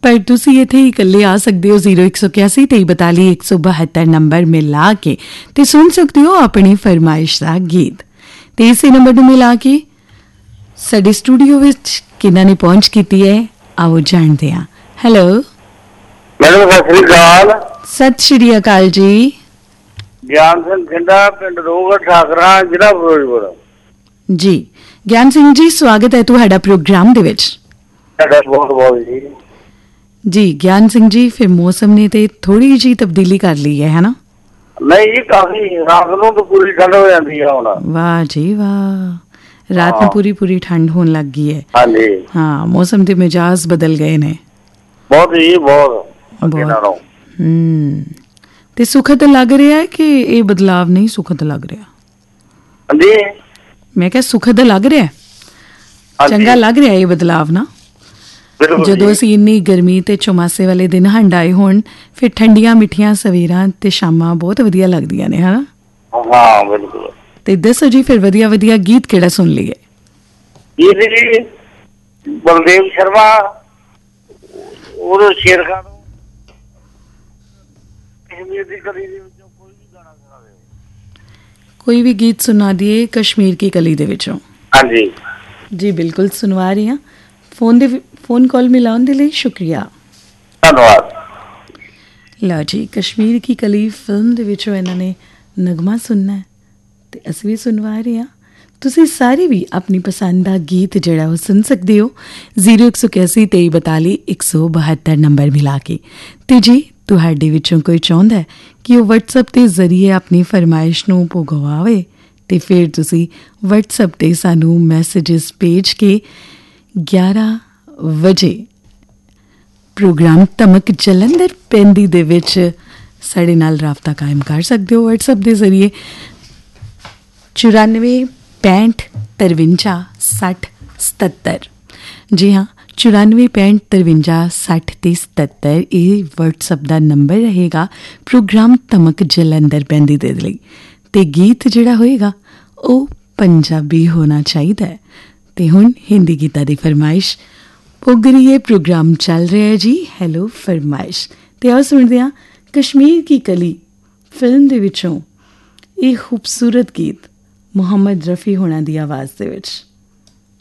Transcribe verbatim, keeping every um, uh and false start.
ਪਰ ਤੁਸੀਂ ਇੱਥੇ ਹੀ ਇਕੱਲੇ ਆ ਸਕਦੇ ਹੋ ਜ਼ੀਰੋ ਇੱਕ ਸੌ ਇਕਿਆਸੀ ਤੇਈ ਬਤਾਲੀ ਇੱਕ ਸੌ ਬਹੱਤਰ ਨੰਬਰ ਮਿਲਾ ਕੇ ਤੇ ਸੁਣ ਸਕਦੇ ਹੋ ਆਪਣੀ ਫਰਮਾਇਸ਼ ਦਾ ਗੀਤ। ਤੇ ਇਸੇ ਨੰਬਰ ਨੂੰ ਮਿਲਾ ਕੇ ਸਾਡੇ ਸਟੂਡੀਓ ਵਿੱਚ ਕਿਹਨਾਂ ਨੇ ਪਹੁੰਚ ਕੀਤੀ ਹੈ, ਆਓ ਜਾਣਦੇ ਹਾਂ। ਹੈਲੋ ਮੈਡਮ ਸਤਿ ਸ੍ਰੀ ਅਕਾਲ। ਸਤਿ ਸ਼੍ਰੀ ਅਕਾਲ ਜੀ। ਗਿਆਨ ਸਿੰਘ ਖਿੰਡਾ, ਪਿੰਡ ਰੋਗੜ ਠਾਕਰਾ, ਜ਼ਿਲ੍ਹਾ ਫਿਰੋਜ਼ਪੁਰ। ਜੀ ਗਿਆਨ ਸਿੰਘ ਜੀ, ਸਵਾਗਤ ਹੈ ਤੁਹਾਡਾ ਪ੍ਰੋਗਰਾਮ ਦੇ ਵਿੱਚ। ਤੁਹਾਡਾ ਬਹੁਤ ਬਹੁਤ ਜੀ। ਜੀ ਗਿਆਨ ਸਿੰਘ ਜੀ, ਫਿਰ ਮੌਸਮ ਨੇ ਤੇ ਥੋੜੀ ਜਿਹੀ ਤਬਦੀਲੀ ਕਰ ਲਈ ਹੈ, ਹੈਨਾ? ਨਹੀਂ ਜੀ, ਕਾਫੀ ਰਾਤ ਨੂੰ ਤਾਂ ਪੂਰੀ ਠੰਡ ਹੋ ਜਾਂਦੀ ਹੈ ਹੁਣ। ਵਾਹ ਜੀ ਵਾਹ, ਰਾਤ ਨੂੰ ਪੂਰੀ ਪੂਰੀ ਠੰਡ ਹੋਣ ਲੱਗ ਗਈ ਹੈ। ਹਾਂਜੀ ਹਾਂ, ਮੌਸਮ ਦੇ ਮਿਜਾਜ਼ ਬਦਲ ਗਏ ਨੇ ਬਹੁਤ ਜੀ, ਬਹੁਤ ਬਹੁਤ। ਹਮ ਤੇ ਸੁਖਦ ਲੱਗ ਰਿਹਾ ਹੈ ਕਿ ਇਹ ਬਦਲਾਵ ਨਹੀਂ ਸੁਖਦ ਲੱਗ ਰਿਹਾ? ਹਾਂਜੀ ਮੈਂ ਕਿਹਾ ਸੁਖਦ ਲੱਗ ਰਿਹਾ, ਚੰਗਾ ਲੱਗ ਰਿਹਾ ਇਹ ਬਦਲਾਵ ਨਾ। ਜਦੋਂ ਅਸੀਂ ਇੰਨੀ ਗਰਮੀ ਤੇ ਚੁਮਾਸੇ ਵਾਲੇ ਦਿਨ ਹੰਡਾਏ ਹੋਣ, ਫਿਰ ਠੰਡੀਆਂ ਮਿੱਠੀਆਂ ਸਵੇਰਾਂ ਤੇ ਸ਼ਾਮਾਂ ਬਹੁਤ ਵਧੀਆ ਲੱਗਦੀਆਂ ਨੇ, ਹਨਾ? ਹਾਂ ਬਿਲਕੁਲ। ਤੇ ਦੱਸੋ ਜੀ, ਫਿਰ ਵਧੀਆ ਵਧੀਆ ਗੀਤ ਕਿਹੜਾ ਸੁਣ ਲਈਏ? ਇਹ ਜੀ ਬਲਦੇਵ ਸ਼ਰਮਾ ਉਹ ਸ਼ੇਰ ਖਾਨ ਦੀ ਕਲੀ ਦੇ ਵਿੱਚੋਂ ਕੋਈ ਵੀ ਗਾਣਾ ਸੁਣਾ ਦਿਓ। ਕੋਈ ਵੀ ਗੀਤ ਸੁਣਾ ਦਈਏ ਕਸ਼ਮੀਰ ਕੀ ਕਲੀ ਦੇ ਵਿੱਚੋਂ? ਹਾਂਜੀ ਜੀ ਬਿਲਕੁਲ ਸੁਣਵਾ ਰਹੀ ਹਾਂ। ਫੋਨ ਦੇ ਫੋਨ ਕਾਲ ਮਿਲਾਉਣ ਦੇ ਲਈ ਸ਼ੁਕਰੀਆ, ਧੰਨਵਾਦ। ਲਓ ਜੀ, ਕਸ਼ਮੀਰ ਕੀ ਕਲੀ ਫਿਲਮ ਦੇ ਵਿੱਚੋਂ ਇਹਨਾਂ ਨੇ ਨਗਮਾ ਸੁਣਨਾ ਤੇ ਅਸੀਂ ਵੀ ਸੁਣਵਾ ਰਹੇ ਹਾਂ। ਤੁਸੀਂ ਸਾਰੇ ਵੀ ਆਪਣੀ ਪਸੰਦ ਦਾ ਗੀਤ ਜਿਹੜਾ ਉਹ ਸੁਣ ਸਕਦੇ ਹੋ ਜ਼ੀਰੋ ਇੱਕ ਸੌ ਇਕਿਆਸੀ ਤੇਈ ਬਤਾਲੀ ਇੱਕ ਸੌ ਬਹੱਤਰ ਨੰਬਰ ਮਿਲਾ ਕੇ। ਤੇ ਜੀ ਤੁਹਾਡੇ ਵਿੱਚੋਂ ਕੋਈ ਚਾਹੁੰਦਾ ਕਿ ਉਹ ਵਟਸਐਪ ਦੇ ਜ਼ਰੀਏ ਆਪਣੀ ਫਰਮਾਇਸ਼ ਨੂੰ ਪੁਗਵਾਵੇ ਤੇ ਫਿਰ ਤੁਸੀਂ ਵਟਸਐਪ 'ਤੇ ਸਾਨੂੰ ਮੈਸੇਜਿਸ ਭੇਜ ਕੇ ਗਿਆਰਾਂ ਵਜੇ ਪ੍ਰੋਗਰਾਮ ਧਮਕ ਜਲੰਧਰ ਪੈਂਦੀ ਦੇ ਵਿੱਚ ਸਾਡੇ ਨਾਲ ਰਾਬਤਾ ਕਾਇਮ ਕਰ ਸਕਦੇ ਹੋ ਵਟਸਐਪ ਦੇ ਜ਼ਰੀਏ। ਚੁਰਾਨਵੇਂ ਪੈਂਹਠ ਤਰਵੰਜਾ ਸੱਠ ਸਤੱਤਰ। ਜੀ ਹਾਂ, ਚੁਰਾਨਵੇਂ ਪੈਂਹਠ ਤਰਵੰਜਾ ਸੱਠ ਅਤੇ ਸਤੱਤਰ ਇਹ ਵਟਸਐਪ ਦਾ ਨੰਬਰ ਰਹੇਗਾ ਪ੍ਰੋਗਰਾਮ ਧਮਕ ਜਲੰਧਰ ਪੈਂਦੀ ਦੇ ਲਈ। ਅਤੇ ਗੀਤ ਜਿਹੜਾ ਹੋਏਗਾ ਉਹ ਪੰਜਾਬੀ ਹੋਣਾ ਚਾਹੀਦਾ ਹੈ। ਅਤੇ ਹੁਣ ਹਿੰਦੀ ਗੀਤਾਂ ਦੀ ਫਰਮਾਇਸ਼ ਪੁੱਗ ਰਹੀ ਹੈ, ਪ੍ਰੋਗਰਾਮ ਚੱਲ ਰਿਹਾ ਹੈ ਜੀ ਹੈਲੋ ਫਰਮਾਇਸ਼। ਅਤੇ ਆਓ ਸੁਣਦੇ ਹਾਂ ਕਸ਼ਮੀਰ ਕੀ ਕਲੀ ਫਿਲਮ ਦੇ ਵਿੱਚੋਂ ਇਹ ਖੂਬਸੂਰਤ ਗੀਤ ਮੁਹੰਮਦ ਰਫੀ ਹੋਣਾ ਦੀ ਆਵਾਜ਼ ਦੇ ਵਿੱਚ।